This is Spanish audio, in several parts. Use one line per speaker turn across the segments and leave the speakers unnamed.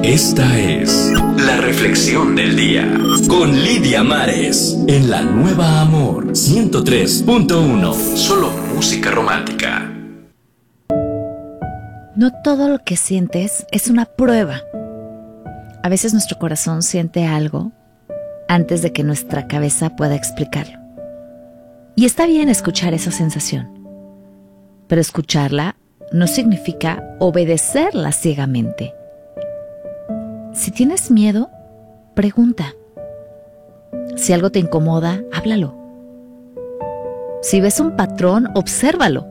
Esta es la reflexión del día con Lidia Mares en La Nueva Amor 103.1. Solo música romántica.
No todo lo que sientes es una prueba. A veces nuestro corazón siente algo antes de que nuestra cabeza pueda explicarlo. Y está bien escuchar esa sensación, pero escucharla no significa obedecerla ciegamente. Si tienes miedo, pregunta. Si algo te incomoda, háblalo. Si ves un patrón, obsérvalo.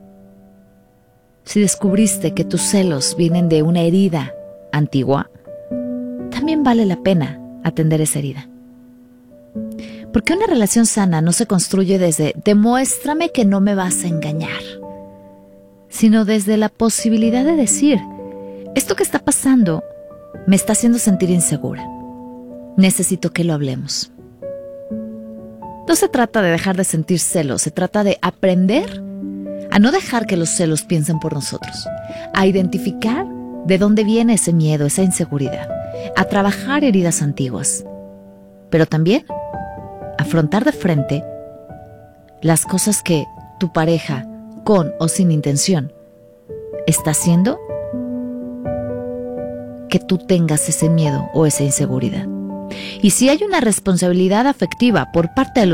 Si descubriste que tus celos vienen de una herida antigua, también vale la pena atender esa herida. Porque una relación sana no se construye desde demuéstrame que no me vas a engañar, sino desde la posibilidad de decir, esto que está pasando me está haciendo sentir insegura. Necesito que lo hablemos. No se trata de dejar de sentir celos, se trata de aprender a no dejar que los celos piensen por nosotros, a identificar de dónde viene ese miedo, esa inseguridad, a trabajar heridas antiguas, pero también afrontar de frente las cosas que tu pareja, con o sin intención, está haciendo que tú tengas ese miedo o esa inseguridad. Y si hay una responsabilidad afectiva por parte de los